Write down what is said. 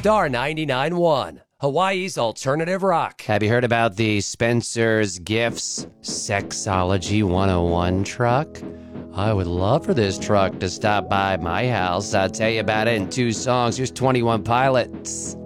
Star 99.1, Hawaii's alternative rock. Have you heard about the Spencer's Gifts Sexology 101 truck? I would love for this truck to stop by my house. I'll tell you about it in 2 songs. Here's 21 Pilots.